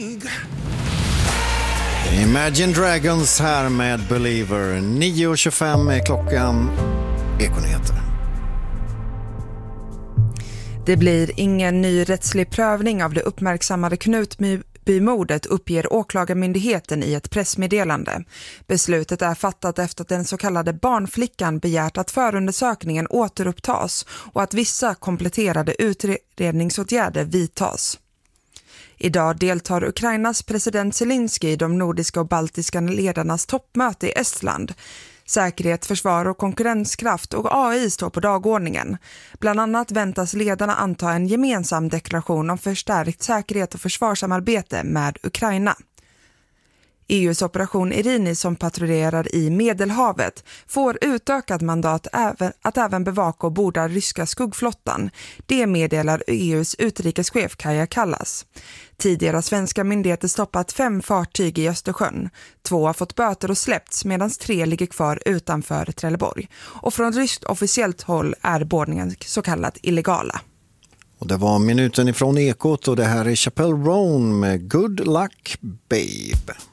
Imagine Dragons här med Believer. 9.25 är klockan. Ekonyheter. Det blir ingen ny rättslig prövning av det uppmärksammade Knutbymordet, uppger åklagarmyndigheten i ett pressmeddelande. Beslutet är fattat efter att den så kallade barnflickan begärt att förundersökningen återupptas och att vissa kompletterade utredningsåtgärder vidtas. Idag deltar Ukrainas president Zelensky i de nordiska och baltiska ledarnas toppmöte i Estland. Säkerhet, försvar och konkurrenskraft och AI står på dagordningen. Bland annat väntas ledarna anta en gemensam deklaration om förstärkt säkerhet och försvarssamarbete med Ukraina. EUs operation Irini, som patrullerar i Medelhavet, får utökat mandat att även bevaka och borda ryska skuggflottan. Det meddelar EUs utrikeschef Kaja Kallas. Tidigare svenska myndigheter stoppat 5 fartyg i Östersjön. 2 har fått böter och släppts medan 3 ligger kvar utanför Trelleborg. Och från ryskt officiellt håll är bordningen så kallat illegala. Och det var minuten ifrån Ekot och det här är Chappelle Roan med Good Luck Babe.